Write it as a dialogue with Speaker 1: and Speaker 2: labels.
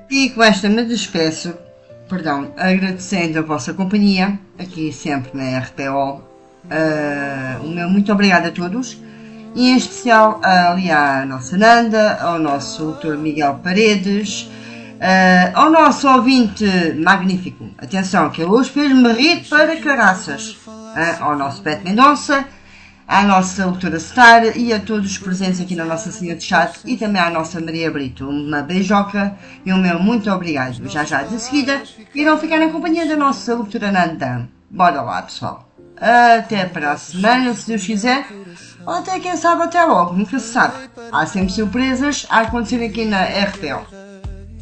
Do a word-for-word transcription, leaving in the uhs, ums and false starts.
Speaker 1: E com esta me despeço, perdão, agradecendo a vossa companhia, aqui sempre na R P O. Uh, o meu muito obrigado a todos, e em especial ali à nossa Nanda, ao nosso doutor Miguel Paredes, uh, ao nosso ouvinte magnífico, atenção, que ele hoje fez-me rir para caraças, uh, ao nosso Beto Mendonça, à nossa doutora Star e a todos os presentes aqui na nossa sala de chat, e também à nossa Maria Brito. Uma beijoca e um meu muito obrigado. Já já de seguida irão ficar na companhia da nossa doutora Nanda. Bora lá, pessoal. Até para a semana, se Deus quiser. Ou até, quem sabe, até logo. Nunca se sabe. Há sempre surpresas a acontecer aqui na R P O.